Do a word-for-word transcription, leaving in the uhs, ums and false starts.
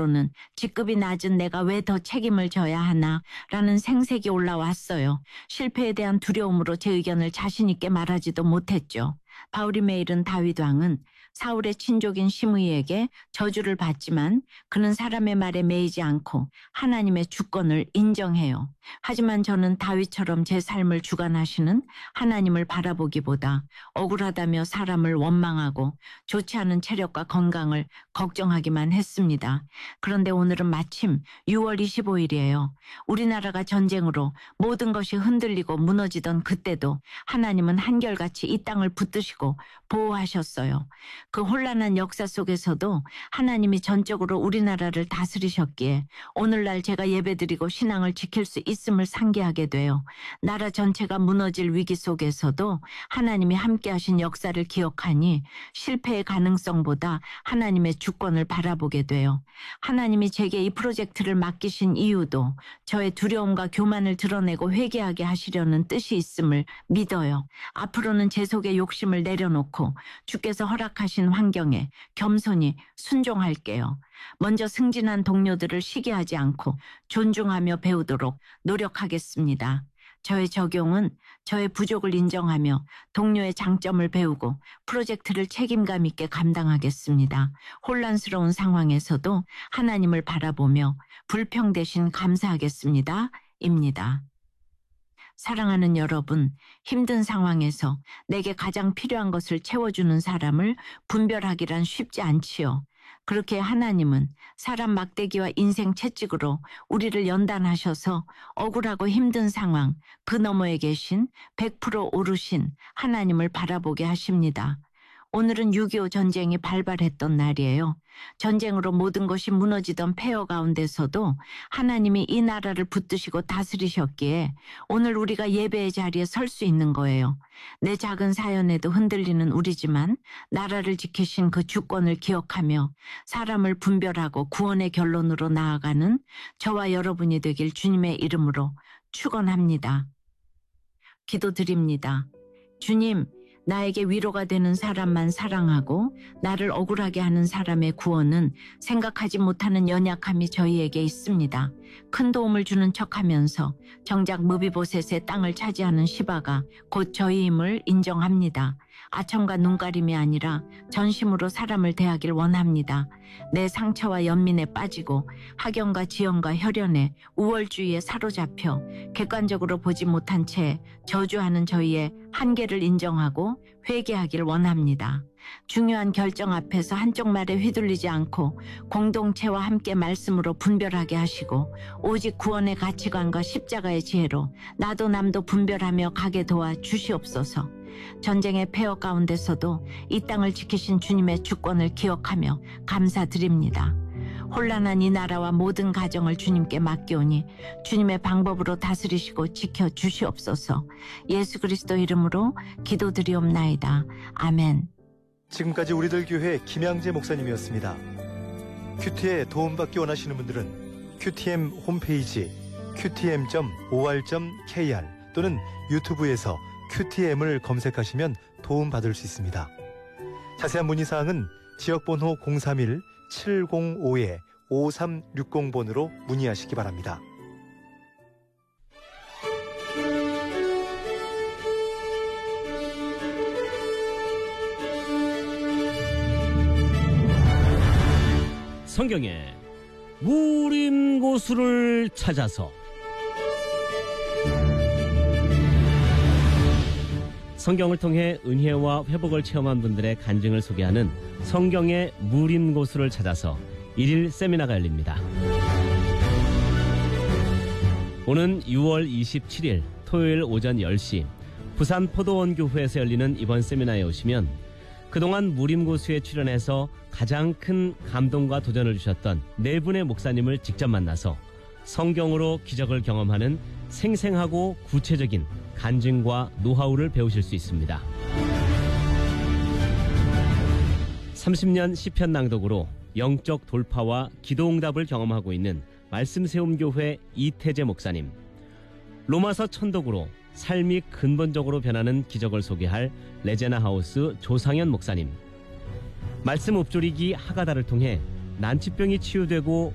때로는 직급이 낮은 내가 왜 더 책임을 져야 하나 라는 생색이 올라왔어요. 실패에 대한 두려움으로 제 의견을 자신 있게 말하지도 못했죠. 바울이 메일은 다윗 왕은 사울의 친족인 시므이에게 저주를 받지만 그는 사람의 말에 매이지 않고 하나님의 주권을 인정해요. 하지만 저는 다윗처럼 제 삶을 주관하시는 하나님을 바라보기보다 억울하다며 사람을 원망하고 좋지 않은 체력과 건강을 걱정하기만 했습니다. 그런데 오늘은 마침 유월 이십오일이에요. 우리나라가 전쟁으로 모든 것이 흔들리고 무너지던 그때도 하나님은 한결같이 이 땅을 붙드시고 보호하셨어요. 그 혼란한 역사 속에서도 하나님이 전적으로 우리나라를 다스리셨기에 오늘날 제가 예배드리고 신앙을 지킬 수 있음을 상기하게 돼요. 나라 전체가 무너질 위기 속에서도 하나님이 함께하신 역사를 기억하니 실패의 가능성보다 하나님의 주권을 바라보게 돼요. 하나님이 제게 이 프로젝트를 맡기신 이유도 저의 두려움과 교만을 드러내고 회개하게 하시려는 뜻이 있음을 믿어요. 앞으로는 제 속의 욕심을 내려놓고 주께서 허락하신 환경에 겸손히 순종할게요. 먼저 승진한 동료들을 시기하지 않고 존중하며 배우도록 노력하겠습니다. 저의 적용은 저의 부족을 인정하며 동료의 장점을 배우고 프로젝트를 책임감 있게 감당하겠습니다. 혼란스러운 상황에서도 하나님을 바라보며 불평 대신 감사하겠습니다. 입니다. 사랑하는 여러분, 힘든 상황에서 내게 가장 필요한 것을 채워주는 사람을 분별하기란 쉽지 않지요. 그렇게 하나님은 사람 막대기와 인생 채찍으로 우리를 연단하셔서 억울하고 힘든 상황, 그 너머에 계신 백 퍼센트 오르신 하나님을 바라보게 하십니다. 오늘은 육이오 전쟁이 발발했던 날이에요. 전쟁으로 모든 것이 무너지던 폐허 가운데서도 하나님이 이 나라를 붙드시고 다스리셨기에 오늘 우리가 예배의 자리에 설 수 있는 거예요. 내 작은 사연에도 흔들리는 우리지만 나라를 지키신 그 주권을 기억하며 사람을 분별하고 구원의 결론으로 나아가는 저와 여러분이 되길 주님의 이름으로 축원합니다. 기도드립니다. 주님, 나에게 위로가 되는 사람만 사랑하고 나를 억울하게 하는 사람의 구원은 생각하지 못하는 연약함이 저희에게 있습니다. 큰 도움을 주는 척하면서 정작 무비보셋의 땅을 차지하는 시바가 곧 저희임을 인정합니다. 아첨과 눈가림이 아니라 전심으로 사람을 대하길 원합니다. 내 상처와 연민에 빠지고 학연과 지연과 혈연에 우월주의에 사로잡혀 객관적으로 보지 못한 채 저주하는 저희의 한계를 인정하고 회개하길 원합니다. 중요한 결정 앞에서 한쪽 말에 휘둘리지 않고 공동체와 함께 말씀으로 분별하게 하시고 오직 구원의 가치관과 십자가의 지혜로 나도 남도 분별하며 가게 도와 주시옵소서. 전쟁의 폐허 가운데서도 이 땅을 지키신 주님의 주권을 기억하며 감사드립니다. 혼란한 이 나라와 모든 가정을 주님께 맡기오니 주님의 방법으로 다스리시고 지켜 주시옵소서. 예수 그리스도 이름으로 기도드리옵나이다. 아멘. 지금까지 우리들 교회 김양재 목사님이었습니다. 큐티에 도움받기 원하시는 분들은 큐티엠 홈페이지 큐티엠 닷 오알 닷 케이알 또는 유튜브에서 큐티엠을 검색하시면 도움받을 수 있습니다. 자세한 문의사항은 지역번호 공삼일 칠공오 오삼육공 번으로 문의하시기 바랍니다. 성경에 무림고수를 찾아서 성경을 통해 은혜와 회복을 체험한 분들의 간증을 소개하는 성경의 무림고수를 찾아서 일일 세미나가 열립니다. 오는 유월 이십칠일 토요일 오전 열 시 부산 포도원교회에서 열리는 이번 세미나에 오시면 그동안 무림고수에 출연해서 가장 큰 감동과 도전을 주셨던 네 분의 목사님을 직접 만나서 성경으로 기적을 경험하는 생생하고 구체적인 간증과 노하우를 배우실 수 있습니다. 삼십 년 시편 낭독으로 영적 돌파와 기도응답을 경험하고 있는 말씀세움교회 이태재 목사님, 로마서 천독으로 삶이 근본적으로 변하는 기적을 소개할 레제나하우스 조상현 목사님, 말씀 읊조리기 하가다를 통해 난치병이 치유되고